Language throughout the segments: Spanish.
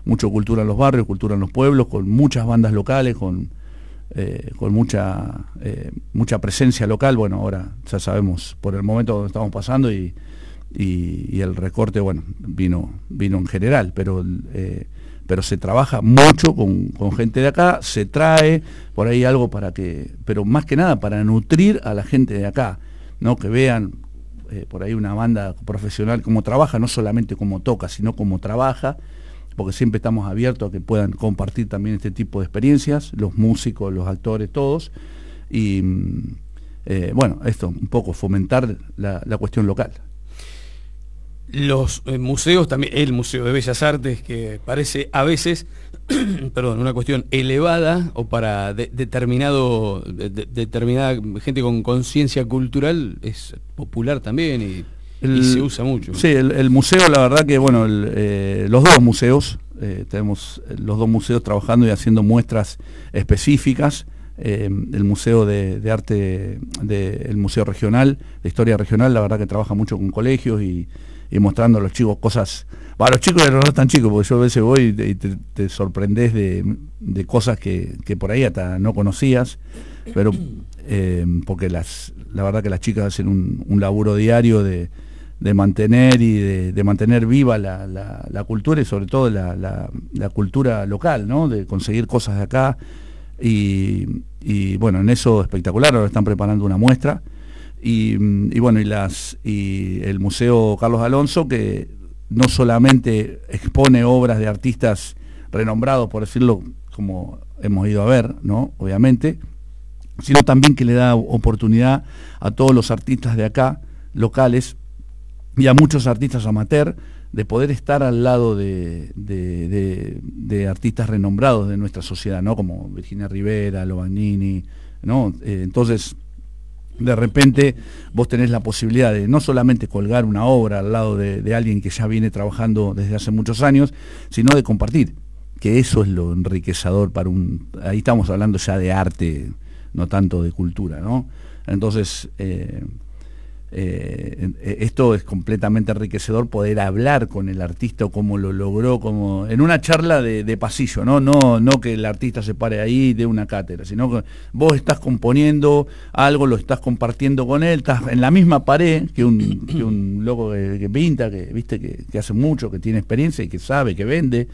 mucho cultura en los barrios, cultura en los pueblos, con muchas bandas locales, con mucha presencia local. Bueno, ahora ya sabemos por el momento donde estamos pasando y el recorte, bueno, vino en general, pero se trabaja mucho con gente de acá, se trae por ahí algo pero más que nada para nutrir a la gente de acá, ¿no? Que vean por ahí una banda profesional cómo trabaja, no solamente cómo toca, sino cómo trabaja, porque siempre estamos abiertos a que puedan compartir también este tipo de experiencias, los músicos, los actores, todos, y bueno, esto, un poco fomentar la cuestión local. Los museos, también el Museo de Bellas Artes, que parece a veces perdón, una cuestión elevada o para determinada gente con conciencia cultural, es popular también y se usa mucho. Sí, el museo, la verdad que bueno, los dos museos, tenemos los dos museos trabajando y haciendo muestras específicas. El Museo de Arte, el Museo Regional, de Historia Regional, la verdad que trabaja mucho con colegios y mostrando a los chicos cosas, los chicos no tan chicos, porque yo a veces voy y te sorprendés de cosas que por ahí hasta no conocías, pero porque la verdad que las chicas hacen un laburo diario de mantener y de mantener viva la cultura y sobre todo la cultura local, ¿no? De conseguir cosas de acá y bueno, en eso espectacular. Ahora están preparando una muestra y bueno, y el Museo Carlos Alonso, que no solamente expone obras de artistas renombrados, por decirlo, como hemos ido a ver, ¿no? Obviamente, sino también que le da oportunidad a todos los artistas de acá, locales, y a muchos artistas amateur, de poder estar al lado de artistas renombrados de nuestra sociedad, ¿no? Como Virginia Rivera, Lovagnini, ¿no? Entonces, de repente vos tenés la posibilidad de no solamente colgar una obra al lado de alguien que ya viene trabajando desde hace muchos años, sino de compartir, que eso es lo enriquecedor ahí estamos hablando ya de arte, no tanto de cultura, ¿no? Entonces, esto es completamente enriquecedor, poder hablar con el artista o cómo lo logró, como en una charla de pasillo, no que el artista se pare ahí y dé una cátedra, sino que vos estás componiendo algo, lo estás compartiendo con él, estás en la misma pared que un loco que pinta, que hace mucho, que tiene experiencia y que sabe, que vende,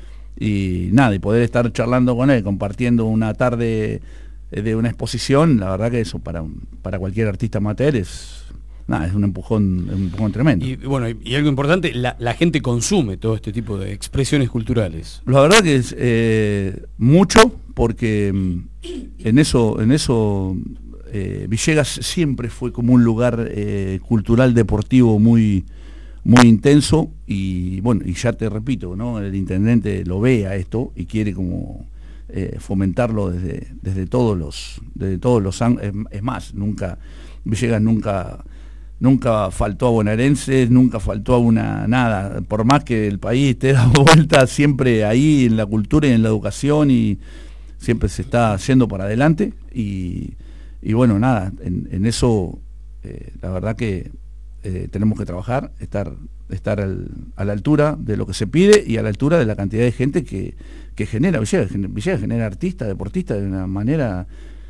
y nada, y poder estar charlando con él, compartiendo una tarde de una exposición. La verdad que eso para cualquier artista amateur es un empujón tremendo. Y bueno, y algo importante, la gente consume todo este tipo de expresiones culturales. La verdad que es mucho, porque en eso Villegas siempre fue como un lugar cultural, deportivo muy intenso, y bueno, y ya te repito, ¿no? El intendente lo ve a esto y quiere como fomentarlo desde todos los ángulos. Es más, Villegas nunca faltó a bonaerenses, nunca faltó a nada, por más que el país esté dando vuelta, siempre ahí en la cultura y en la educación, y siempre se está yendo para adelante, y bueno, nada, en eso la verdad que tenemos que trabajar, estar a la altura de lo que se pide y a la altura de la cantidad de gente que genera Villegas. Villegas genera artistas, deportistas de una manera...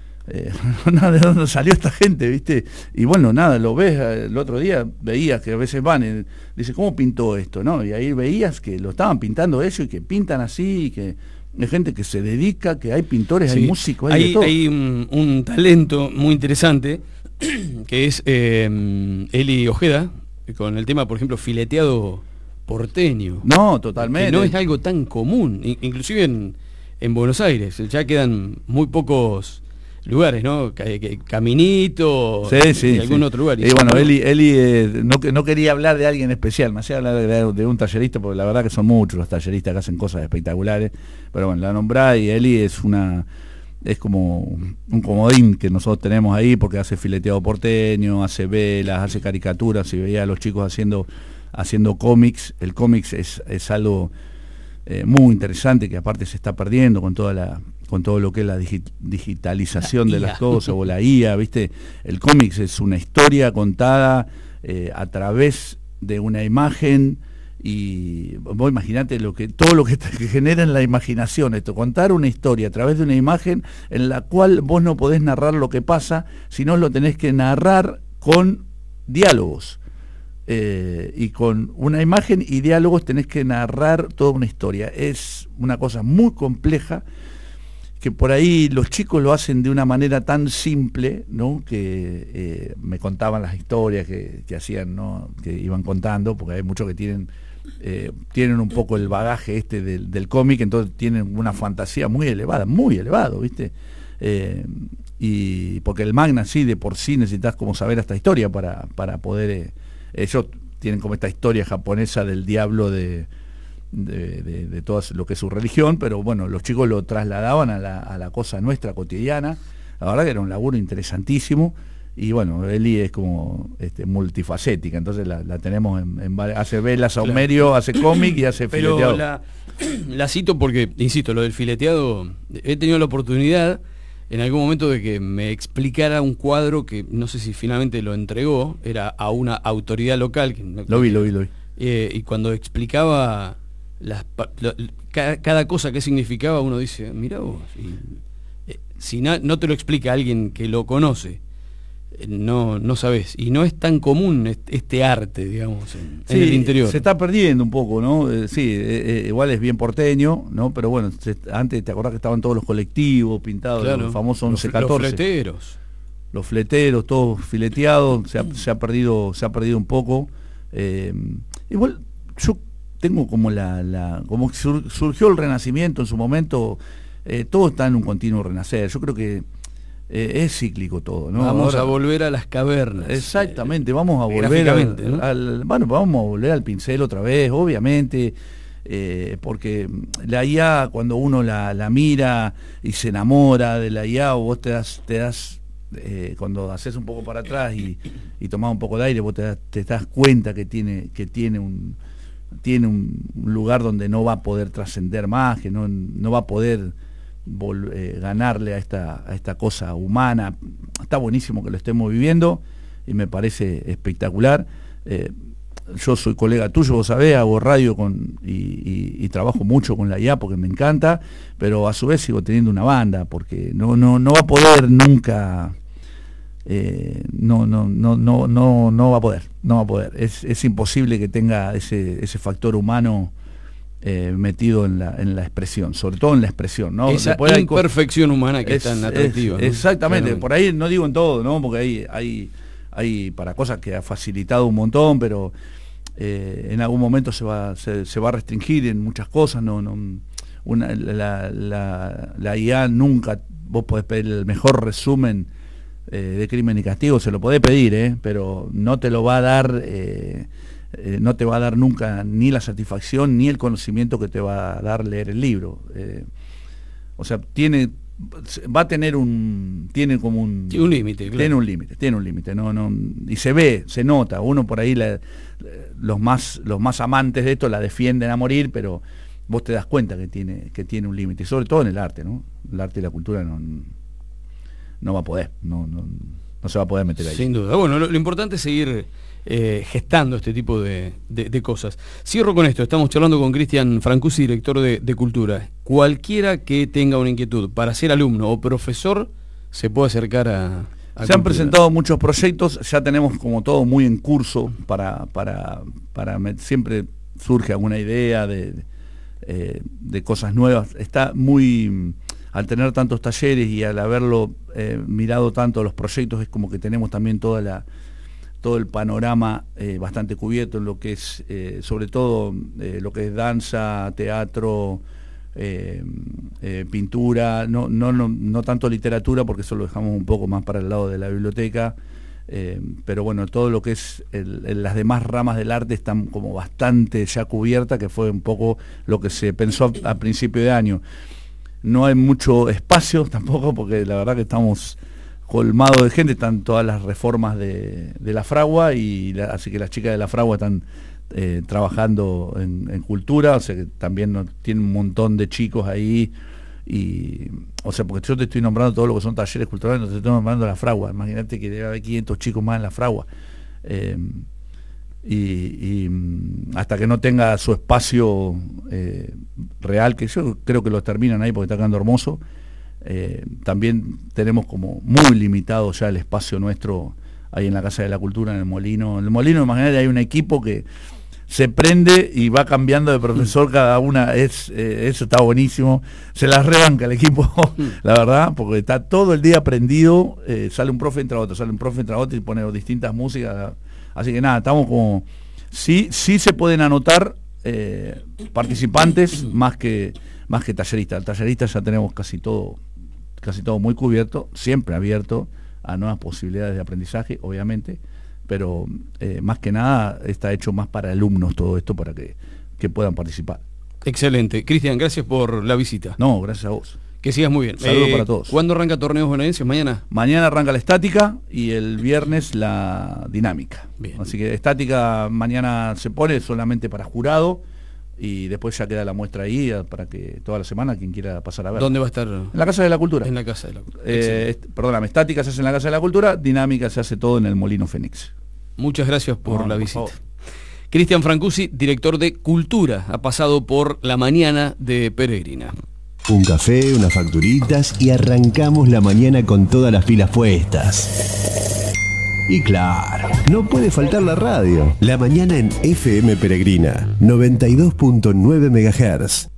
¿de dónde salió esta gente, viste? Y bueno, nada, lo ves, el otro día veías que a veces van y dice, ¿cómo pintó esto? ¿No? Y ahí veías que lo estaban pintando ellos y que pintan así, y que hay gente que se dedica, que hay pintores, sí, hay músicos, hay de todo. Hay un talento muy interesante que es Eli Ojeda, con el tema, por ejemplo, fileteado porteño. No, totalmente. Que no es algo tan común, inclusive en Buenos Aires, ya quedan muy pocos lugares, ¿no? Caminito, sí, y algún otro lugar. Y bueno, Eli no quería hablar de alguien especial, me hacía hablar de un tallerista, porque la verdad que son muchos los talleristas que hacen cosas espectaculares, pero bueno, la nombrá, y Eli es como un comodín que nosotros tenemos ahí, porque hace fileteado porteño, hace velas, hace caricaturas, y veía a los chicos haciendo cómics. El cómics es algo muy interesante, que aparte se está perdiendo con todo lo que es la digitalización de las cosas, o la IA, ¿viste? El cómics es una historia contada a través de una imagen, y vos imaginate todo lo que genera en la imaginación esto, contar una historia a través de una imagen en la cual vos no podés narrar lo que pasa, sino lo tenés que narrar con diálogos. Y con una imagen y diálogos tenés que narrar toda una historia. Es una cosa muy compleja, que por ahí los chicos lo hacen de una manera tan simple, ¿no? Que me contaban las historias que hacían, ¿no? Que iban contando, porque hay muchos que tienen un poco el bagaje del cómic, entonces tienen una fantasía muy elevado, ¿viste? Y porque el manga sí, de por sí necesitas como saber esta historia para poder... ellos tienen como esta historia japonesa del diablo de todo lo que es su religión, pero bueno, los chicos lo trasladaban a la cosa nuestra cotidiana. La verdad que era un laburo interesantísimo, y bueno, Eli es como multifacética, entonces la tenemos hace velas a Homerio, hace cómic y hace fileteado. La cito porque, insisto, lo del fileteado, he tenido la oportunidad en algún momento de que me explicara un cuadro que no sé si finalmente lo entregó, era a una autoridad local. Lo vi. Y cuando explicaba cada cosa que significaba, uno dice, mirá vos, si no te lo explica alguien que lo conoce, no sabés, y no es tan común este arte, digamos, en el interior. Se está perdiendo un poco, ¿no? Igual es bien porteño, ¿no? Pero bueno, antes te acordás que estaban todos los colectivos pintados, claro, los famosos 11-14. Los fleteros, todos fileteados, se ha perdido un poco. Igual yo tengo como como surgió el Renacimiento en su momento, todo está en un continuo renacer. Yo creo que es cíclico todo, ¿no? Vamos a volver a las cavernas. Exactamente, vamos a volver vamos a volver al pincel otra vez, obviamente, porque la IA, cuando uno la mira y se enamora de la IA, o vos te das cuando haces un poco para atrás y tomás un poco de aire, vos te das cuenta que tiene un lugar donde no va a poder trascender más, que no va a poder ganarle a esta cosa humana. Está buenísimo que lo estemos viviendo y me parece espectacular. Yo soy colega tuyo, vos sabés, hago radio y trabajo mucho con la IA porque me encanta, pero a su vez sigo teniendo una banda, porque no va a poder nunca, no va a poder. Es imposible que tenga ese factor humano metido en la expresión, sobre todo en la expresión, ¿no? Esa imperfección humana que es tan atractiva, ¿no? Exactamente, por ahí no digo en todo, ¿no? Porque hay para cosas que ha facilitado un montón, pero en algún momento se va a restringir en muchas cosas. La IA nunca, vos podés pedir el mejor resumen de Crimen y Castigo, se lo podés pedir, pero no te lo va a dar, no te va a dar nunca ni la satisfacción ni el conocimiento que te va a dar leer el libro. O sea, tiene como un límite, claro. Tiene un límite, y se nota, uno por ahí los más amantes de esto la defienden a morir, pero vos te das cuenta que tiene un límite, sobre todo en el arte, ¿no? El arte y la cultura no va a poder, no se va a poder meter ahí. Sin duda. Bueno, lo importante es seguir gestando este tipo de cosas. Cierro con esto, estamos charlando con Cristian Francusi, director de Cultura. Cualquiera que tenga una inquietud para ser alumno o profesor se puede acercar a se han presentado muchos proyectos, ya tenemos como todo muy en curso siempre surge alguna idea de cosas nuevas. Está muy, al tener tantos talleres y al haberlo mirado tanto los proyectos, es como que tenemos también todo el panorama bastante cubierto en lo que es, sobre todo lo que es danza, teatro, pintura, no tanto literatura, porque eso lo dejamos un poco más para el lado de la biblioteca, pero bueno, todo lo que es las demás ramas del arte están como bastante ya cubiertas, que fue un poco lo que se pensó a principio de año. No hay mucho espacio tampoco, porque la verdad que estamos colmados de gente, están todas las reformas de la Fragua, así que las chicas de la Fragua están trabajando en cultura, o sea que también tienen un montón de chicos ahí, o sea, porque yo te estoy nombrando todo lo que son talleres culturales, no te estoy nombrando la Fragua, imagínate que debe haber 500 chicos más en la Fragua, y hasta que no tenga su espacio real, que yo creo que lo terminan ahí porque está quedando hermoso. También tenemos como muy limitado ya el espacio nuestro ahí en la Casa de la Cultura, en el Molino. En el Molino, imagínate, hay un equipo que se prende y va cambiando de profesor cada una. Eso está buenísimo. Se las rebanca el equipo, la verdad, porque está todo el día prendido. Sale un profe, entra otro, sale un profe, entra otro y pone distintas músicas. Así que nada, estamos como... Sí se pueden anotar participantes más que talleristas. El tallerista ya tenemos casi todo muy cubierto, siempre abierto a nuevas posibilidades de aprendizaje, obviamente, pero más que nada está hecho más para alumnos todo esto, para que puedan participar. Excelente. Cristian, gracias por la visita. No, gracias a vos. Que sigas muy bien. Saludos para todos. ¿Cuándo arranca Torneos Bonaerenses? ¿Mañana? Mañana arranca la estática y el viernes la dinámica. Bien. Así que estática mañana se pone solamente para jurado, y después ya queda la muestra ahí para que toda la semana quien quiera pasar a ver. ¿Dónde va a estar? En la Casa de la Cultura. En la Casa de la Cultura. Perdóname, estática se hace en la Casa de la Cultura, dinámica se hace todo en el Molino Fénix. Muchas gracias por la visita. Favor. Cristian Francusi, director de Cultura, ha pasado por la mañana de Peregrina. Un café, unas facturitas y arrancamos la mañana con todas las pilas puestas. Y claro, no puede faltar la radio. La mañana en FM Peregrina, 92.9 MHz.